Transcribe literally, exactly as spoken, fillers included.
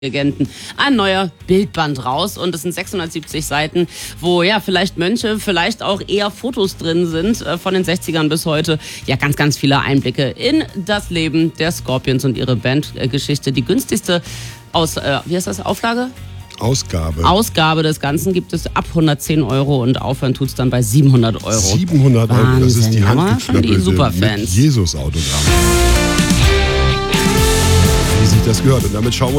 Legenden ein neuer Bildband raus und es sind sechshundertsiebzig Seiten, wo ja vielleicht Mönche, vielleicht auch eher Fotos drin sind äh, von den sechzigern bis heute. Ja, ganz, ganz viele Einblicke in das Leben der Scorpions und ihre Bandgeschichte. Die günstigste aus, äh, wie heißt das, Auflage? Ausgabe. Ausgabe des Ganzen gibt es ab hundertzehn Euro und aufhören tut's dann bei siebenhundert Euro. siebenhundert Euro, das ist die handgeklöppelte Superfans. mit Jesus-Autogramm. Wie sich das gehört. Und damit schauen wir